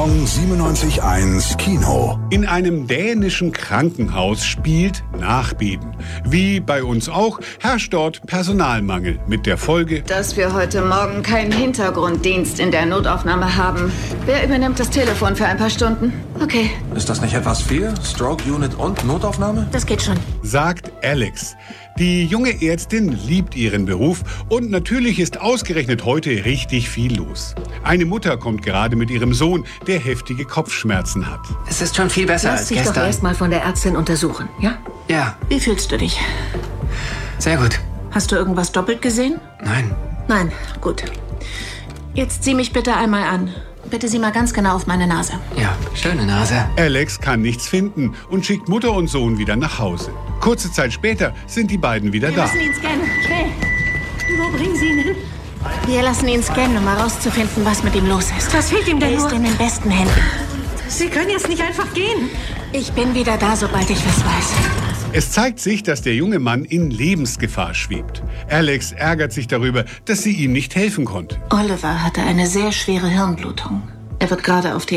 Gong 97.1 Kino. In einem dänischen Krankenhaus spielt Nachbeben. Wie bei uns auch, herrscht dort Personalmangel mit der Folge, dass wir heute Morgen keinen Hintergrunddienst in der Notaufnahme haben. Wer übernimmt das Telefon für ein paar Stunden? Okay. Ist das nicht etwas viel? Stroke Unit und Notaufnahme? Das geht schon. sagt Alex. Die junge Ärztin liebt ihren Beruf und natürlich ist ausgerechnet heute richtig viel los. Eine Mutter kommt gerade mit ihrem Sohn, der heftige Kopfschmerzen hat. Es ist schon viel besser Lass als dich doch gestern. erst mal von der Ärztin untersuchen, ja? Ja, Wie fühlst du dich? sehr gut. Hast du irgendwas doppelt gesehen? Nein. Nein, gut. Jetzt sieh mich bitte einmal an. Bitte sieh mal ganz genau auf meine Nase. Ja, schöne Nase. Alex kann nichts finden und schickt Mutter und Sohn wieder nach Hause. Kurze Zeit später sind die beiden wieder Wir da. lassen ihn scannen. Schnell. Wo bringen Sie ihn hin? Wir lassen ihn scannen, um herauszufinden, was mit ihm los ist. Was fehlt ihm denn Er ist nur? in den besten Händen. Sie können jetzt nicht einfach gehen. Ich bin wieder da, sobald ich was weiß. Es zeigt sich, dass der junge Mann in Lebensgefahr schwebt. Alex ärgert sich darüber, dass sie ihm nicht helfen konnte. Oliver hatte eine sehr schwere Hirnblutung. Er wird gerade auf die